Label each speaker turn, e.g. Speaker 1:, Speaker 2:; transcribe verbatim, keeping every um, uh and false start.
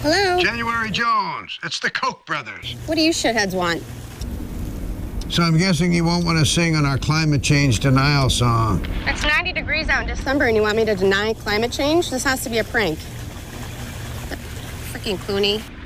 Speaker 1: Hello?
Speaker 2: January Jones. It's the Koch brothers.
Speaker 1: What do you shitheads want?
Speaker 2: So I'm guessing you won't want to sing on our climate change denial song.
Speaker 1: It's ninety degrees out in December and you want me to deny climate change? This has to be a prank. Freaking Clooney.